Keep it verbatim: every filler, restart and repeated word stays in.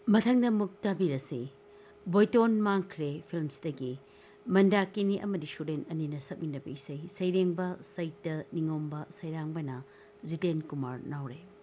ꯃꯊꯪꯗ ꯑꯃꯨꯛ ꯇꯥꯕꯤꯔꯁꯤ ꯕꯣꯏꯇꯣꯟ ꯃꯥꯡꯈ꯭ꯔꯦ ꯐꯤꯜꯝꯁꯇꯒꯤ ꯃꯟꯗꯥꯀꯤꯅꯤ ꯑꯃꯗꯤ ꯁꯨꯔꯦꯟ ꯑꯅꯤꯅ ꯁꯛꯃꯤꯟꯅꯕ ꯏꯁꯩ ꯁꯩꯔꯦꯡꯕ ꯁꯩꯇ ꯅꯤꯉꯣꯝꯕ ꯁꯩꯔꯥꯡꯕꯅ ꯖꯤꯇꯦꯟ ꯀꯨꯃꯥꯔ ꯅꯥꯎꯔꯦ